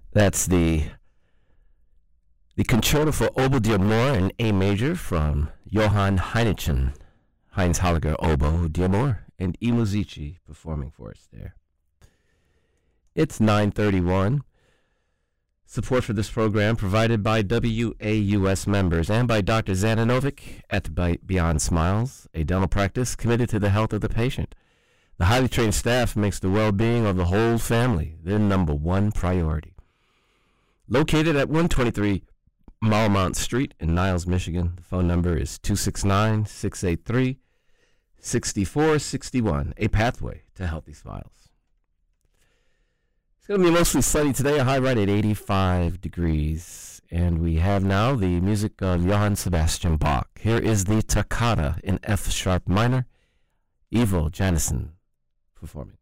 That's the Concerto for Oboe d'Amore in A major from Johann Heineken. Heinz Holliger, oboe d'Amore, and I Musici performing for us there. It's 9:31. Support for this program provided by WAUS members and by Dr. Zananovic at Beyond Smiles, a dental practice committed to the health of the patient. The highly trained staff makes the well-being of the whole family their number one priority. Located at 123 Marmont Street in Niles, Michigan, the phone number is 269-683-6461, a pathway to healthy smiles. It's going to be mostly sunny today, a high right at 85 degrees. And we have now the music of Johann Sebastian Bach. Here is the Toccata in F sharp minor, Ivo Janison performing.